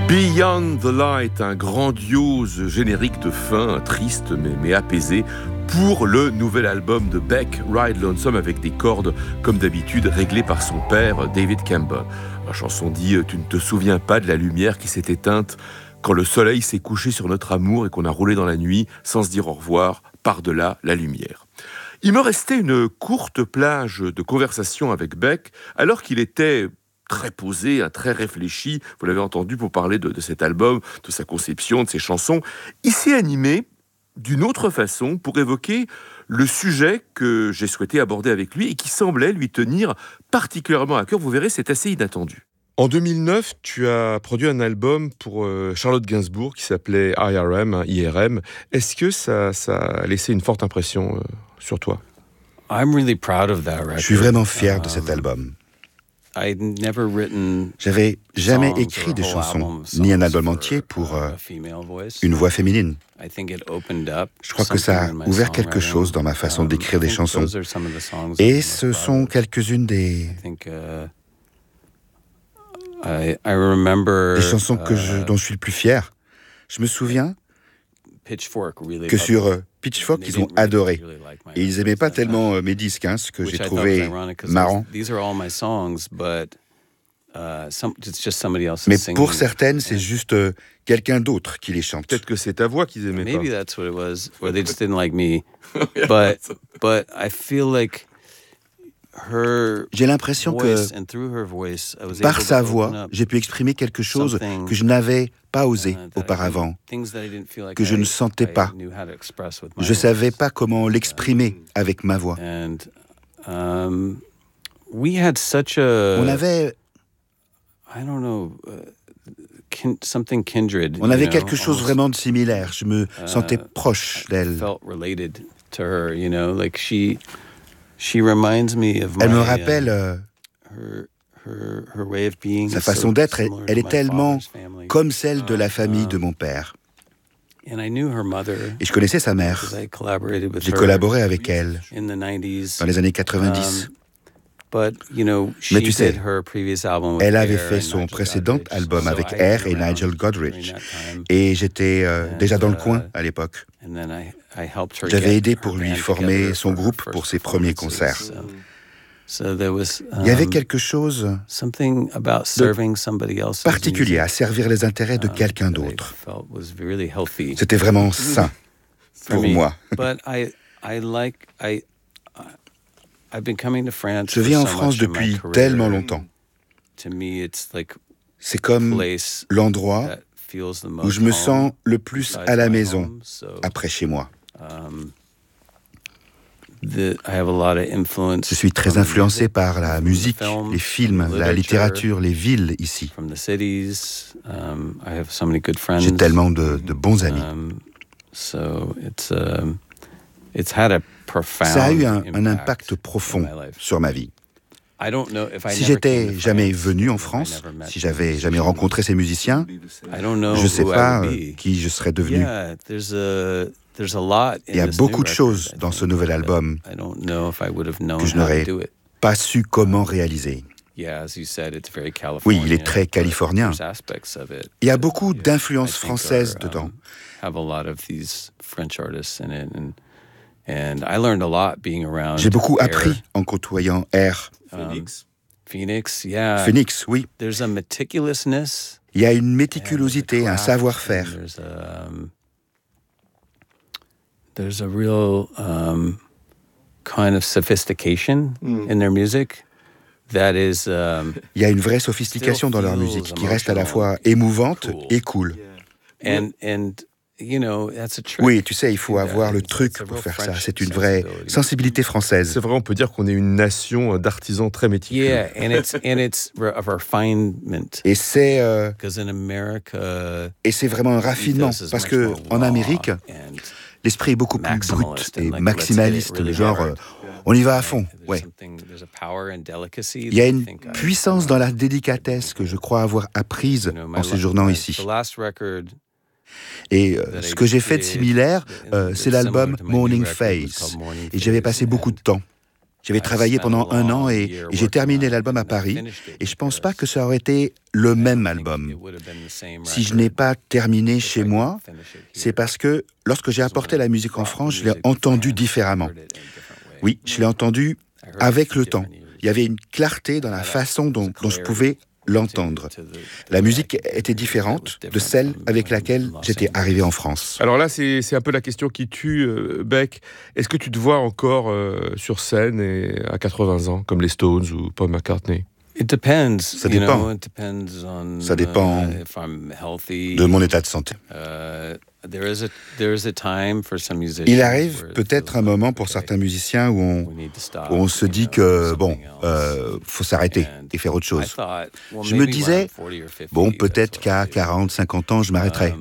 Beyond the Light, un grandiose générique de fin, triste mais apaisé, pour le nouvel album de Beck, Ride Lonesome, avec des cordes, comme d'habitude, réglées par son père, David Campbell. La chanson dit « Tu ne te souviens pas de la lumière qui s'est éteinte quand le soleil s'est couché sur notre amour et qu'on a roulé dans la nuit sans se dire au revoir, par-delà la lumière ». Il me restait une courte plage de conversation avec Beck, alors qu'il était très posé, très réfléchi, vous l'avez entendu, pour parler de cet album, de sa conception, de ses chansons. Il s'est animé d'une autre façon pour évoquer le sujet que j'ai souhaité aborder avec lui et qui semblait lui tenir particulièrement à cœur. Vous verrez, c'est assez inattendu. En 2009, tu as produit un album pour Charlotte Gainsbourg qui s'appelait IRM. Est-ce que ça a laissé une forte impression sur toi? Je suis vraiment fier de cet album. J'avais jamais écrit de chansons, ni un album entier pour une voix féminine. Je crois que ça a ouvert quelque chose dans ma façon d'écrire des chansons. Et ce sont quelques-unes des chansons dont je suis le plus fier. Je me souviens que sur Pitchfork, ils ont adoré. Et ils n'aimaient pas tellement mes disques, ce que j'ai trouvé marrant. Mais pour certaines, c'est juste quelqu'un d'autre qui les chante. Peut-être que c'est ta voix qu'ils aimaient pas. That's what it was, or they just didn't like me. But I feel like j'ai l'impression que par sa voix, j'ai pu exprimer quelque chose que je n'avais pas osé auparavant, que je ne sentais pas. Je ne savais pas comment l'exprimer avec ma voix. On avait quelque chose vraiment de similaire. Je me sentais proche d'elle. Elle me rappelle sa façon d'être. Elle est tellement comme celle de la famille de mon père. Et je connaissais sa mère. J'ai collaboré avec elle dans les années 90. Mais tu sais, elle avait fait son précédent album avec Air et Nigel Godrich. Et j'étais déjà dans le coin à l'époque. J'avais aidé pour lui former son groupe pour ses premiers concerts. Il y avait quelque chose de particulier à servir les intérêts de quelqu'un d'autre. C'était vraiment sain pour moi. Je vis en France depuis tellement longtemps. C'est comme l'endroit où je me sens le plus à la maison après chez moi. Je suis très influencé par la musique, les films, la littérature, les villes ici. J'ai tellement de bons amis. Ça a eu un impact profond sur ma vie. Si j'étais jamais venu en France, si j'avais jamais rencontré ces musiciens, je ne sais pas qui je serais devenu. Il y a beaucoup de choses dans ce nouvel album que je n'aurais pas su comment réaliser. Oui, il est très californien. Il y a beaucoup d'influences françaises dedans. J'ai beaucoup appris en côtoyant Air. Phoenix, oui. Il y a une méticulosité, un savoir-faire. There's a real kind of sophistication in their music that is. Il y a une vraie sophistication dans leur musique qui reste à la fois émouvante et cool. Oui, tu sais, il faut avoir le truc pour faire ça. C'est une vraie sensibilité française. C'est vrai, on peut dire qu'on est une nation d'artisans très méticuleux. Yeah, and it's of refinement. Et c'est vraiment un raffinement parce que en Amérique, l'esprit est beaucoup plus brut et maximaliste, genre on y va à fond. Ouais. Il y a une puissance dans la délicatesse que je crois avoir apprise en séjournant ici. Et ce que j'ai fait de similaire, c'est l'album Morning Face. Et j'y avais passé beaucoup de temps. J'avais travaillé pendant 1 an et j'ai terminé l'album à Paris. Et je ne pense pas que ça aurait été le même album. Si je n'ai pas terminé chez moi, c'est parce que lorsque j'ai apporté la musique en France, je l'ai entendu différemment. Oui, je l'ai entendu avec le temps. Il y avait une clarté dans la façon dont je pouvais l'entendre. La musique était différente de celle avec laquelle j'étais arrivé en France. Alors là, c'est un peu la question qui tue, Beck. Est-ce que tu te vois encore sur scène et à 80 ans, comme les Stones ou Paul McCartney? Ça dépend. Ça dépend de mon état de santé. Il arrive peut-être un moment pour certains musiciens où on se dit que, faut s'arrêter et faire autre chose. Je me disais, peut-être qu'à 40, 50 ans, je m'arrêterai.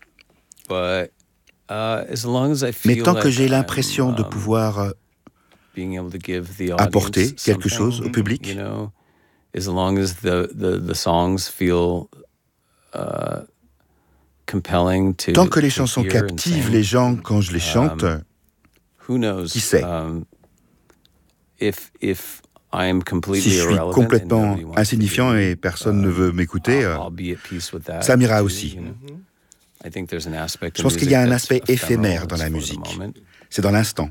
Mais tant que j'ai l'impression de pouvoir apporter quelque chose au public, as long as the songs feel compelling to tant que les chansons captivent les gens quand je les chante, qui sait? Si je suis complètement insignifiant et personne ne veut m'écouter, ça m'ira aussi. Je pense qu'il y a un aspect éphémère dans la musique. C'est dans l'instant.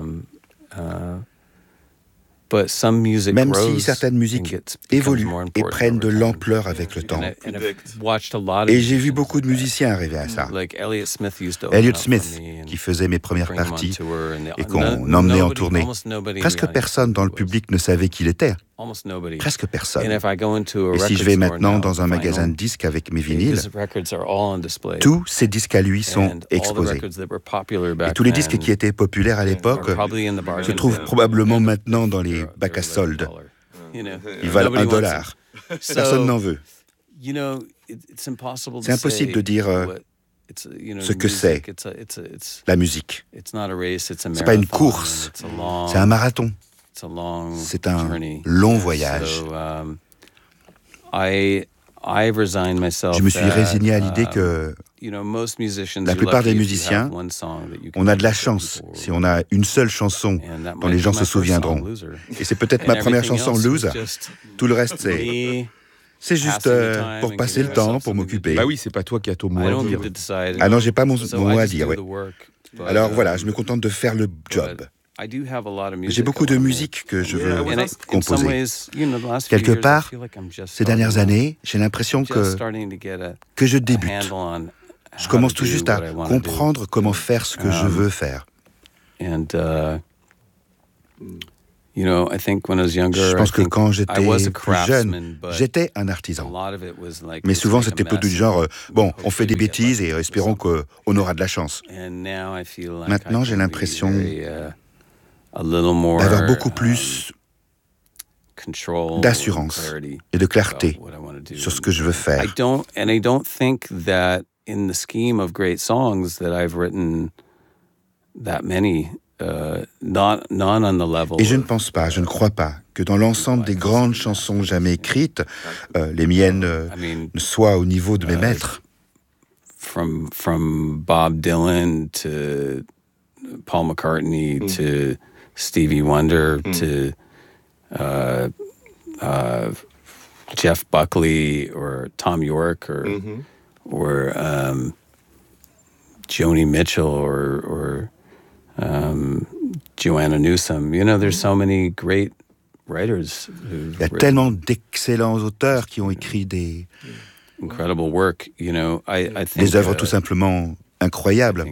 Même si certaines musiques évoluent et prennent de l'ampleur avec le temps. Et j'ai vu beaucoup de musiciens arriver à ça. Elliott Smith, qui faisait mes premières parties et qu'on emmenait en tournée. Presque personne dans le public ne savait qui il était. Presque personne. Et si je vais maintenant dans un magasin de disques avec mes vinyles, tous ces disques à lui sont exposés. Et tous les disques qui étaient populaires à l'époque se trouvent probablement maintenant dans les bacs à soldes. Ils valent $1. Personne n'en veut. C'est impossible de dire ce que c'est, la musique. C'est pas une course, c'est un marathon. C'est un long voyage. Je me suis résigné à l'idée que la plupart des musiciens, on a de la chance si on a une seule chanson dont les gens se souviendront. Et c'est peut-être ma première chanson, Loser. Tout le reste, c'est juste pour passer le temps, pour m'occuper. Bah oui, c'est pas toi qui as ton mot à dire. Ah non, j'ai pas mon mot à dire, oui. Alors voilà, je me contente de faire le job. J'ai beaucoup de musique que je veux composer. Quelque part, ces dernières années, j'ai l'impression que je débute. Je commence tout juste à comprendre comment faire ce que je veux faire. Je pense que quand j'étais plus jeune, j'étais un artisan. Mais souvent, c'était plutôt du genre, on fait des bêtises et espérons qu'on aura de la chance. Maintenant, j'ai l'impression d'avoir beaucoup plus d'assurance et de clarté sur ce que je veux faire. Et je ne pense pas, je ne crois pas que dans l'ensemble des grandes chansons jamais écrites, les miennes soient au niveau de mes maîtres. From Bob Dylan to Paul McCartney to Stevie Wonder to Jeff Buckley or Tom York or Joni Mitchell or Joanna Newsom. There's so many great writers. Il y a tellement d'excellents auteurs qui ont écrit des des œuvres tout simplement incroyables.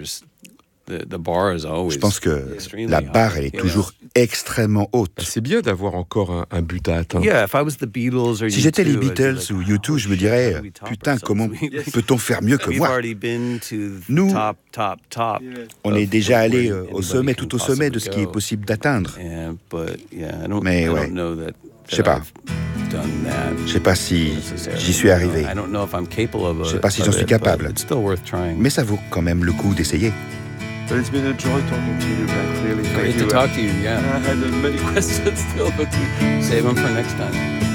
Je pense que la barre, elle est toujours extrêmement haute. C'est bien d'avoir encore un but à atteindre. Si j'étais les Beatles ou U2, je me dirais, putain, comment peut-on faire mieux que moi? Nous, on est déjà allé au sommet, tout au sommet de ce qui est possible d'atteindre. Mais ouais, je sais pas. Je sais pas si j'y suis arrivé. Je sais pas si j'en suis capable. Mais ça vaut quand même le coup d'essayer. But it's been a joy talking to you, Beck. Really, great to talk to you. Yeah, I had many questions still, but save them for next time.